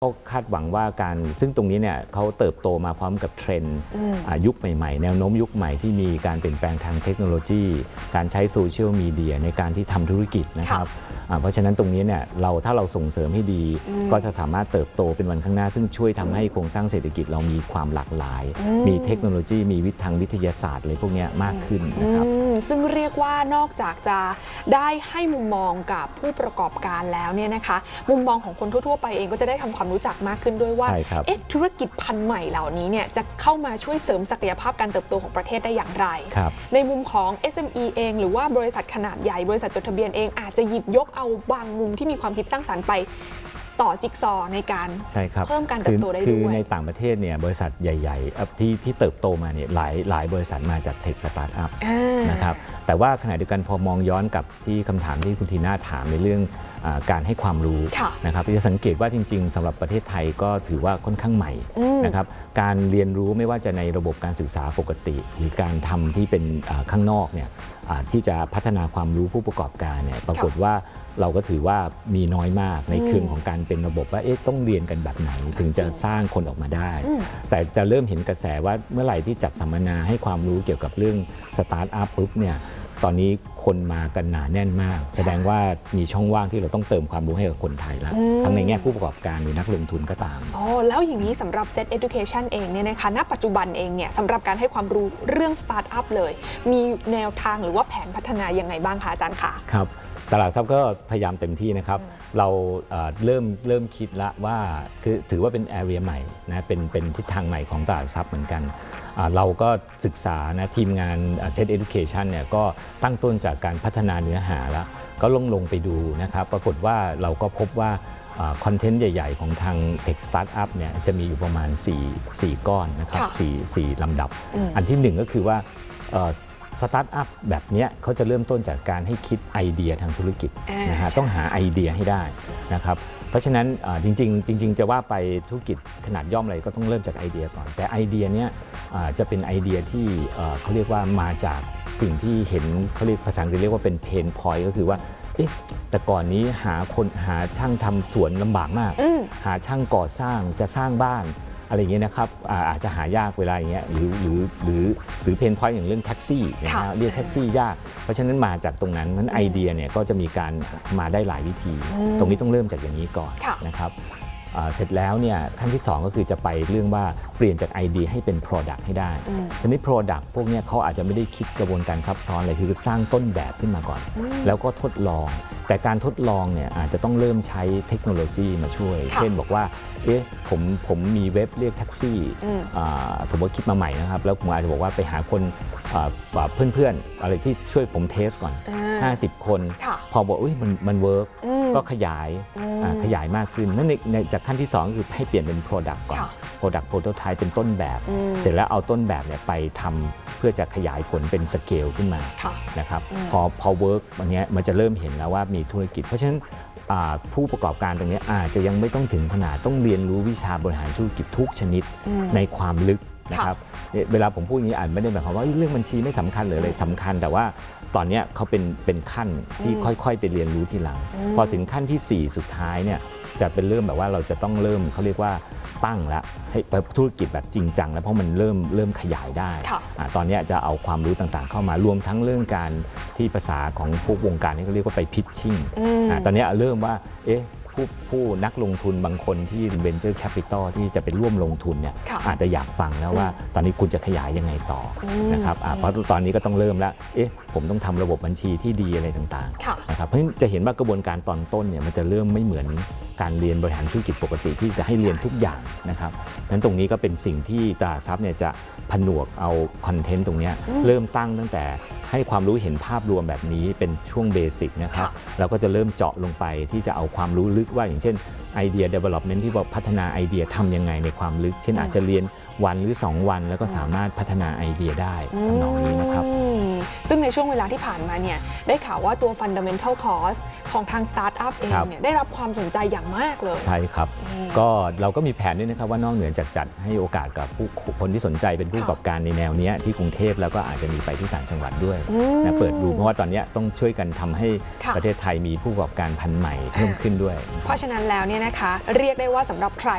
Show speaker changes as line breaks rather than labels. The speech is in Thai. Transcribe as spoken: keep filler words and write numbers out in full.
เขาคาดหวังว่าการซึ่งตรงนี้เนี่ยเขาเติบโตมาพร้อมกับเทรนด์ยุคใหม่ๆแนวโน้มยุคใหม่ที่มีการเปลี่ยนแปลงทางเทคโนโลยีการใช้โซเชียลมีเดียในการที่ทำธุรกิจนะครับเพราะฉะนั้นตรงนี้เนี่ยเราถ้าเราส่งเสริมให้ดีก็จะสามารถเติบโตเป็นวันข้างหน้าซึ่งช่วยทำให้โครงสร้างเศรษฐกิจเรามีความหลากหลายมีเทคโนโลยีมีวิทางวิทยาศาสตร์อะไรพวกนี้มากขึ้นนะครับ
ซึ่งเรียกว่านอกจากจะได้ให้มุมมองกับผู้ประกอบการแล้วเนี่ยนะคะมุมมองของคนทั่วๆไปเองก็จะได้ทำความรู้จักมากขึ้นด้วยว่าเอ๊ะธุรกิจพันธุ์ใหม่เหล่านี้เนี่ยจะเข้ามาช่วยเสริมศักยภาพการเติบโตของประเทศได้อย่างไรในมุมของ เอส เอ็ม อี เองหรือว่าบริษัทขนาดใหญ่บริษัทจดทะเบียนเองอาจจะหยิบยกเอาบางมุมที่มีความคิดสร้างสรรค์ไปต่อจิ๊กซอในการเพิ่มการเติบโตได้ด้วย
คือในต่างประเทศเนี่ยบริษัทใหญ่ๆที่ที่เติบโตมาเนี่ยหลายหลายบริษัทมาจากเทคสตาร์ทอัพนะครับแต่ว่าขณะเดียวกันพอมองย้อนกับที่คำถามที่คุณทีน่าถามในเรื่องการให้ความรู้นะครับจะสังเกตว่าจริงๆสำหรับประเทศไทยก็ถือว่าค่อนข้างใหม่นะครับการเรียนรู้ไม่ว่าจะในระบบการศึกษาปกติหรือการทำที่เป็นข้างนอกเนี่ยที่จะพัฒนาความรู้ผู้ประกอบการเนี่ยปรากฏว่าเราก็ถือว่ามีน้อยมากในเครื่องของการเป็นระบบว่าเอ๊ะต้องเรียนกันแบบไหนถึงจะสร้างคนออกมาได้แต่จะเริ่มเห็นกระแสว่าเมื่อไหร่ที่จัดสัมมนาให้ความรู้เกี่ยวกับเรื่องสตาร์ทอัพปุ๊บเนี่ยตอนนี้คนมากันหนาแน่นมากแสดงว่ามีช่องว่างที่เราต้องเติมความรู้ให้กับคนไทยแล้วทั้งในแง่ผู้ประกอบการหรือนักลงทุนก็ตาม
อ๋อแล้วอย่างนี้สำหรับ Set Education เองเนี่ยนะคะณปัจจุบันเองเนี่ยสำหรับการให้ความรู้เรื่องสตาร์ทอัพเลยมีแนวทางหรือว่าแผนพัฒนายังไงบ้างคะอาจารย์คะ
ครับตลาดทรัพย์ก็พยายามเต็มที่นะครับเราเริ่มเริ่มคิดละว่าคือถือว่าเป็น area ใหม่นะเป็นเป็นทิศทางใหม่ของตลาดทรัพย์เหมือนกันเราก็ศึกษานะทีมงาน Set Education เนี่ยก็ตั้งต้นจากการพัฒนาเนื้อหาแล้วก็ลงลงไปดูนะครับปรากฏว่าเราก็พบว่าคอนเทนต์ใหญ่ๆของทาง Tech Startup เนี่ยจะมีอยู่ประมาณ4 4ก้อนนะครับ4 4ลำดับอันที่หนึ่งก็คือว่าสตาร์ทอัพแบบนี้เขาจะเริ่มต้นจากการให้คิดไอเดียทางธุรกิจนะฮะต้องหาไอเดียให้ได้นะครับเพราะฉะนั้นจริงๆจริงๆจะว่าไปธุรกิจขนาดย่อมอะไรก็ต้องเริ่มจากไอเดียก่อนแต่ไอเดียเนี้ยจะเป็นไอเดียที่เขาเรียกว่ามาจากสิ่งที่เห็นเขาเรียกภาษาอังกฤษเรียกว่าเป็นเพนพอยต์ก็คือว่าเอ๊ะแต่ก่อนนี้หาคนหาช่างทำสวนลำบากมากหาช่างก่อสร้างจะสร้างบ้านอะไรอย่างเงี้ยนะครับอาจจะหายากเวลาอย่างเงี้ยหรือหรือหรือหรือเพนพอยต์อย่างเรื่องแท็กซี่นะฮะเรียกแท็กซี่ยากเพราะฉะนั้นมาจากตรงนั้นนั้นไอเดียเนี่ยก็จะมีการมาได้หลายวิธีตรงนี้ต้องเริ่มจากอย่างนี้ก่อนนะครับเสร็จแล้วเนี่ยขั้นที่สองก็คือจะไปเรื่องว่าเปลี่ยนจากไอเดียให้เป็น Product ให้ได้ทีนี้ Product พวกนี้เขาอาจจะไม่ได้คิดกระบวนการซับซ้อนเลยคือสร้างต้นแบบขึ้นมาก่อนแล้วก็ทดลองแต่การทดลองเนี่ยอาจจะต้องเริ่มใช้เทคโนโลยีมาช่วยเช่นบอกว่าเอ๊ะผมผมมีเว็บเรียกแท็กซี่สมมติคิดมาใหม่นะครับแล้วผมอาจจะบอกว่าไปหาคนเพื่อนๆอะไรที่ช่วยผมเทสก่อนห้าสิบคนพอบอกอุ้ยมันมันเวิร์กก็ขยายขยายมากขึ้นนั่นในจากขั้นที่สองคือให้เปลี่ยนเป็น Product ก่อน Product Prototype เป็นต้นแบบเสร็จแล้วเอาต้นแบบเนี่ยไปทำเพื่อจะขยายผลเป็นสเกลขึ้นมานะครับพอพอเวิร์กวันนี้มันจะเริ่มเห็นแล้วว่ามีธุรกิจเพราะฉะนั้นผู้ประกอบการตรงนี้อาจจะยังไม่ต้องถึงขนาดต้องเรียนรู้วิชาบริหารธุรกิจทุกชนิดในความลึกนะครับเวลาผมพูดอย่างนี้อ่านไม่ได้หมายความว่าเรื่องบัญชีไม่สำคัญหรืออะไรสำคัญแต่ว่าตอนนี้เขาเป็นเป็นขั้นที่ค่อยๆไปเรียนรู้ทีหลังพอถึงขั้นที่สี่สุดท้ายเนี่ยจะเป็นเริ่มแบบว่าเราจะต้องเริ่มเขาเรียกว่าตั้งแล้วให้ธุรกิจแบบจริงจังแล้วเพราะมันเริ่มเริ่มขยายได้ตอนนี้จะเอาความรู้ต่างๆเข้ามารวมทั้งเรื่องการที่ภาษาของพวกวงการนี่เขาเรียกว่าไปพิชชิ่งตอนนี้เริ่มว่าเอ๊ะผู้ผู้นักลงทุนบางคนที่ Venture Capital ที่จะไปร่วมลงทุนเนี่ยอาจจะอยากฟังแล้วว่าตอนนี้คุณจะขยายยังไงต่อนะครับเพราะตอนนี้ก็ต้องเริ่มแล้วเอ๊ะผมต้องทำระบบบัญชีที่ดีอะไรต่างๆนะครับเพราะฉะนั้นจะเห็นว่ากระบวนการตอนต้นเนี่ยมันจะเริ่มไม่เหมือนการเรียนบริหารธุรกิจปกติที่จะให้เรียนทุกอย่างนะครับนั้นตรงนี้ก็เป็นสิ่งที่ตลาดทรัพย์เนี่ยจะผนวกเอาคอนเทนต์ตรงนี้เริ่มตั้งตั้งแต่ให้ความรู้เห็นภาพรวมแบบนี้เป็นช่วงเบสิกนะครับแล้วก็จะเริ่มเจาะลงไปที่จะเอาความรู้ลึกว่าอย่างเช่นไอเดีย development ที่บอกพัฒนาไอเดียทำยังไงในความลึกเช่นอาจจะเรียนวันหรือสองวันแล้วก็สามารถพัฒนาไอเดียได้ทำนองนี้นะครับ
ซึ่งในช่วงเวลาที่ผ่านมาเนี่ยได้ข่าวว่าตัว fundamental course ของทาง startup เองเนี่ยได้รับความสนใจอย่างมากเลย
ใช่ครับก็เราก็มีแผนด้วยนะครับว่านอกเหนือจากจัดให้โอกาสกับผู้คนที่สนใจเป็นผู้ประกอบการในแนวนี้ที่กรุงเทพแล้วก็อาจจะมีไปที่ต่างจังหวัดด้วยนะเปิดดูเพราะว่าตอนนี้ต้องช่วยกันทำให้ประเทศไทยมีผู้ประกอบการพันธุ์ใหม่เพิ่มขึ้นด้วย
เพราะฉะนั้นแล้วเนี่ยนะคะเรียกได้ว่าสำหรับใคร